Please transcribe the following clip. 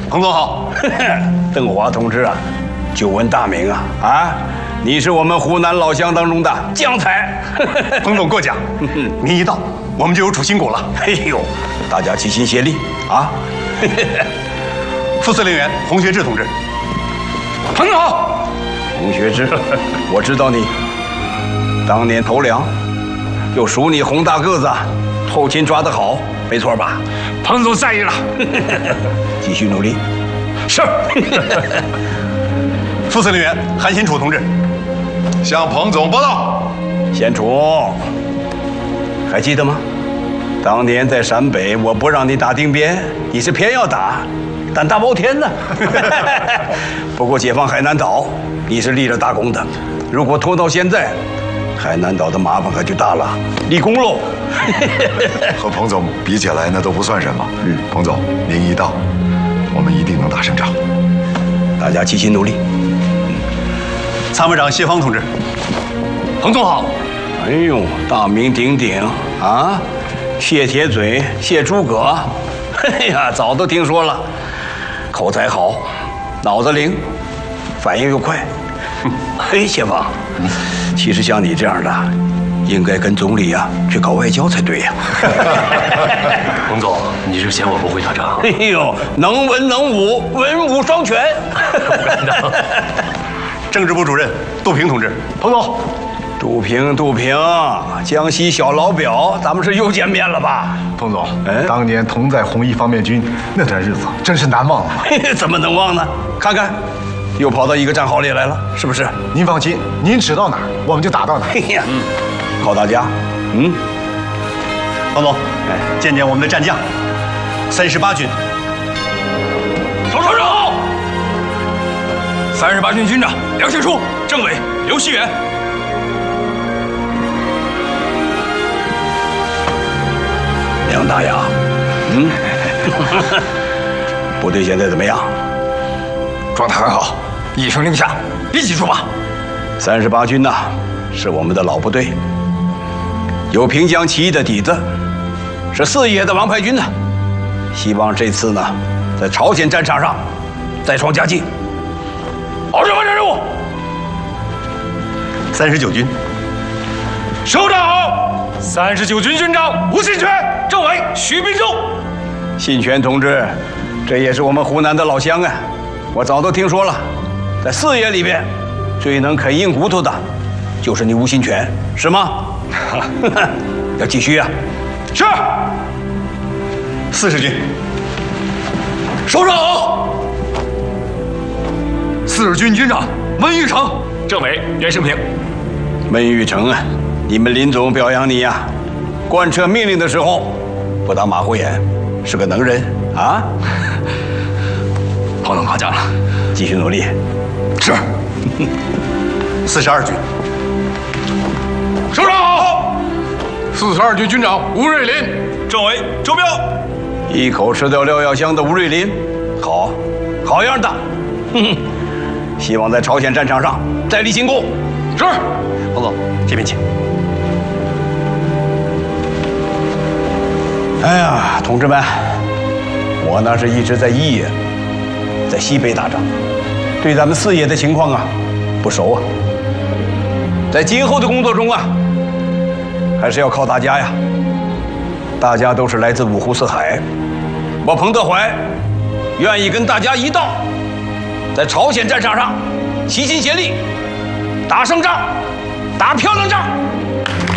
彭总好， 邓华同志啊，久闻大名啊啊！你是我们湖南老乡当中的将才。 彭总过奖，您一到，我们就有主心骨了。 哎呦，大家齐心协力啊！ 副司令员洪学智同志， 彭总好。 洪学智，我知道你，当年头粮，又数你洪大个子，后勤抓得好，没错吧？ 彭总在意了， 继续努力。 是。 副司令员韩先楚同志， 向彭总报道。 先楚，还记得吗？当年在陕北，我不让你打定边，你是偏要打，胆大包天呢。不过解放海南岛，你是立了大功的。如果拖到现在，海南岛的麻烦可就大了，立功喽。 和彭总比起来，那都不算什么。彭总，您一到，我们一定能打胜仗。 大家齐心努力。 参谋长谢芳同志， 彭总好。 哎呦，大名鼎鼎啊！谢铁嘴，谢诸葛。哎呀，早都听说了，口才好，脑子灵，反应又快。嘿，谢芳，其实像你这样的，应该跟总理啊去搞外交才对呀。 彭总，你是嫌我不会打仗？ 哎呦，能文能武，文武双全。 不敢当。 政治部主任杜平同志， 彭总。 杜平，江西小老表，咱们是又见面了吧？ 彭总，当年同在红一方面军那段日子，真是难忘啊！ 怎么能忘呢？看看，又跑到一个战壕里来了，是不是？ 您放心，您指到哪儿，我们就打到哪儿。 哎呀，靠大家。 彭总，见见我们的战将，38军。 首长好。38军军长梁兴初，政委刘希远。 梁大牙，部队现在怎么样？ 状态很好，一声令下，立即出发。 38军呐，是我们的老部队，有平江起义的底子，是四野的王牌军呢。希望这次呢，在朝鲜战场上再创佳绩。 保证完成任务。 39军， 首长好。39军军长吴信全，政委徐秉忠。 信全同志，这也是我们湖南的老乡啊，我早都听说了，在四野里边，最能啃硬骨头的，就是你吴信全，是吗？要继续啊！ 是。 40军， 首长好。40军军长温玉成，政委袁世平。 温玉成啊，你们林总表扬你呀，贯彻命令的时候不打马虎眼，是个能人啊。 彭总夸奖了， 继续努力。 是。 42军， 首长好。42军军长吴瑞林，政委周彪。 一口吃掉廖耀湘的吴瑞林，好，好样的。希望在朝鲜战场上再立新功。 是。 彭总，这边请。 哎呀，同志们，我呢是一直在一野，在西北打仗，对咱们四野的情况啊不熟啊。在今后的工作中啊，还是要靠大家呀。大家都是来自五湖四海，我彭德怀愿意跟大家一道，在朝鲜战场上齐心协力，打胜仗，打漂亮仗。